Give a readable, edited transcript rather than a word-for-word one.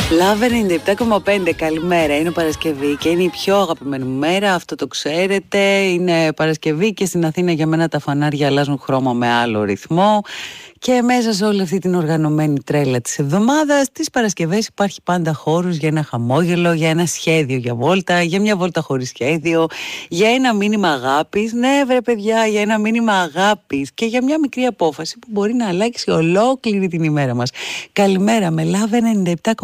Love 97,5, καλημέρα. Είναι Παρασκευή και είναι η πιο αγαπημένη μου μέρα, αυτό το ξέρετε. Είναι Παρασκευή και στην Αθήνα για μένα τα φανάρια αλλάζουν χρώμα με άλλο ρυθμό. Και μέσα σε όλη αυτή την οργανωμένη τρέλα της εβδομάδας, τις Παρασκευές υπάρχει πάντα χώρος για ένα χαμόγελο, για ένα σχέδιο για βόλτα, για μια βόλτα χωρίς σχέδιο, για ένα μήνυμα αγάπης. Ναι, βρε παιδιά, για ένα μήνυμα αγάπης και για μια μικρή απόφαση που μπορεί να αλλάξει ολόκληρη την ημέρα μας. Καλημέρα με Love 97,5.